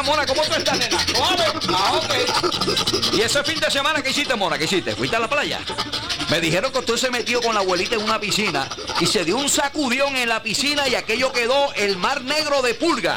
Mona, ¿cómo tú estás, nena? ¿Suave? Ah, ok. ¿Y ese fin de semana qué hiciste, Mona? ¿Qué hiciste? ¿Fuiste a la playa? Me dijeron que usted se metió con la abuelita en una piscina y se dio un sacudión en la piscina y aquello quedó el mar negro de pulga.